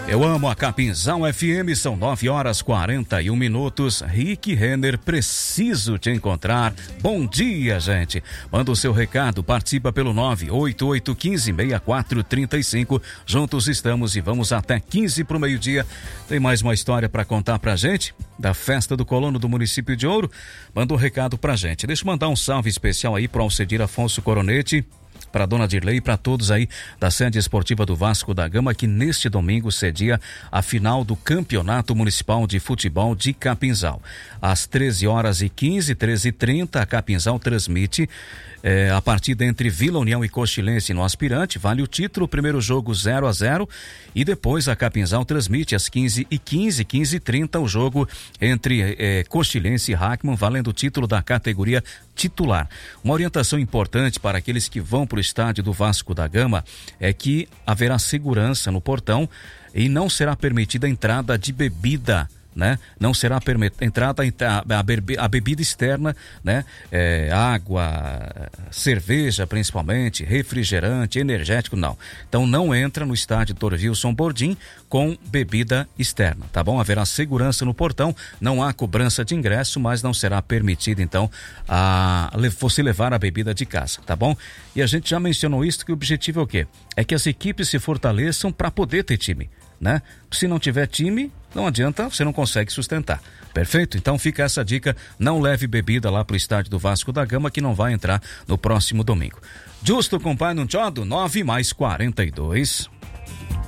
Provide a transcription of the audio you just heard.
Eu amo a Capinzal FM, são 9h41. Rick Renner, preciso te encontrar. Bom dia, gente. Manda o seu recado, participa pelo 988156435. Juntos estamos e vamos até 15 pro meio-dia. Tem mais uma história para contar pra gente da festa do colono do município de Ouro. Manda um recado pra gente. Deixa eu mandar um salve especial aí pro Alcedir Afonso Coronete, para dona Dirley e para todos aí da sede esportiva do Vasco da Gama, que neste domingo cedia a final do Campeonato Municipal de Futebol de Capinzal. Às 13h15, 13h30, a Capinzal transmite a partida entre Vila União e Cochilense no Aspirante, vale o título, primeiro jogo 0-0, e depois a Capinzal transmite às 15h15, 15h30, o jogo entre Cochilense e Hackman, valendo o título da categoria titular. Uma orientação importante para aqueles que vão para o estádio do Vasco da Gama é que haverá segurança no portão e não será permitida a entrada de bebida, né? Não será entrada a bebida externa, né? Água, cerveja principalmente, refrigerante, energético, não. Então não entra no estádio Torvilson Bordim com bebida externa, tá bom? Haverá segurança no portão, não há cobrança de ingresso, mas não será permitido então você levar a bebida de casa, tá bom? E a gente já mencionou isso, que o objetivo é o quê? É que as equipes se fortaleçam para poder ter time, né? Se não tiver time, não adianta, você não consegue sustentar. Perfeito? Então fica essa dica, não leve bebida lá pro estádio do Vasco da Gama, que não vai entrar no próximo domingo. Justo, compadre, não tchau, 9 mais 42.